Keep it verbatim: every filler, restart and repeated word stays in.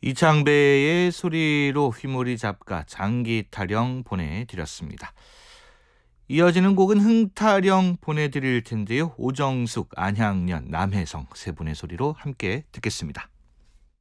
이창배의 소리로 휘몰이 잡가 장기 타령 보내드렸습니다. 이어지는 곡은 흥타령 보내드릴 텐데요. 오정숙, 안향연, 남혜성 세 분의 소리로 함께 듣겠습니다.